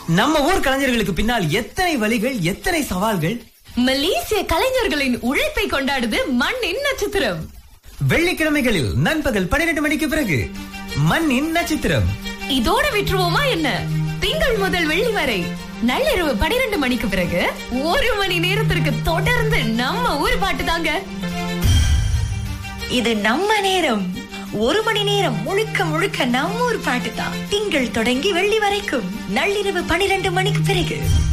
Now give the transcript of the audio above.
நம்ம ஊர் கலைஞர்களுக்கு பின்னால் எத்தனை வழிகள், எத்தனை சவால்கள். மலேசிய கலைஞர்களின் உழைப்பை கொண்டாடுது மண்ணின் நட்சத்திரம். வெள்ளிக்கிழமைகளில் நண்பகல் 12 மணிக்கு பிறகு மண்ணின் நட்சத்திரம். இதோட விட்டுருவோமா என்ன? திங்கள் முதல் வெள்ளி வரை நள்ளிரவு 12 மணிக்கு பிறகு 1 மணி நேரத்திற்கு தொடர்ந்து நம்ம ஊர் பாட்டு தாங்க. இது நம்ம நேரம். 1 மணி நேரம் முழுக்க முழுக்க நம்ம ஊர் பாட்டு தான். திங்கள் தொடங்கி வெள்ளி வரைக்கும் நள்ளிரவு 12 மணிக்கு பிறகு.